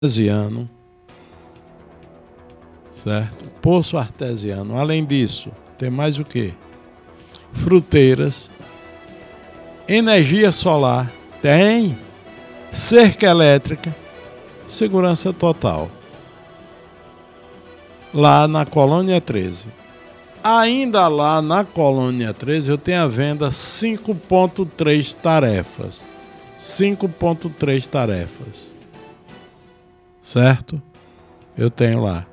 artesiano, certo? Poço artesiano. Além disso, tem mais o quê? Fruteiras, energia solar, tem cerca elétrica, segurança total. Lá na Colônia 13. Ainda lá na Colônia 13 eu tenho à venda 5.3 tarefas. 5.3 tarefas. Certo? Eu tenho lá.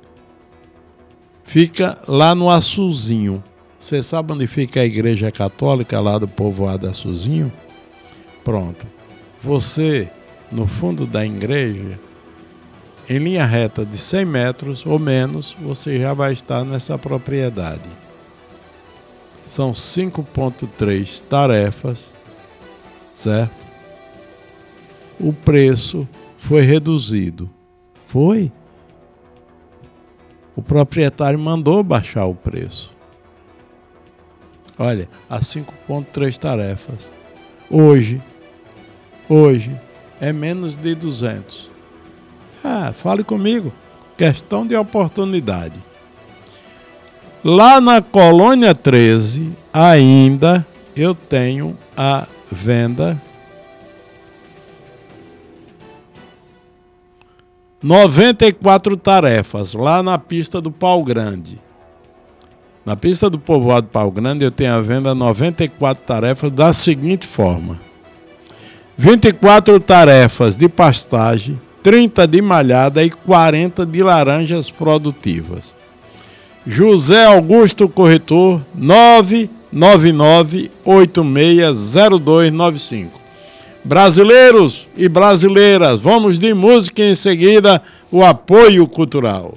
Fica lá no Açuzinho. Você sabe onde fica a igreja católica lá do povoado Açuzinho? Pronto. Você, no fundo da igreja, em linha reta de 100 metros ou menos, você já vai estar nessa propriedade. São 5.3 tarefas, certo? O preço foi reduzido. Foi? O proprietário mandou baixar o preço. Olha, as 5.3 tarefas. Hoje é menos de 200. Fale comigo. Questão de oportunidade. Lá na Colônia 13, ainda eu tenho a venda 94 tarefas, lá na pista do Pau Grande. Na pista do povoado Pau Grande eu tenho a venda 94 tarefas da seguinte forma: 24 tarefas de pastagem, 30 de malhada e 40 de laranjas produtivas. José Augusto Corretor, 999-860295. Brasileiros e brasileiras, vamos de música e em seguida o apoio cultural.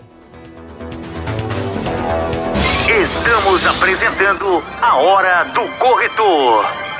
Estamos apresentando a Hora do Corretor.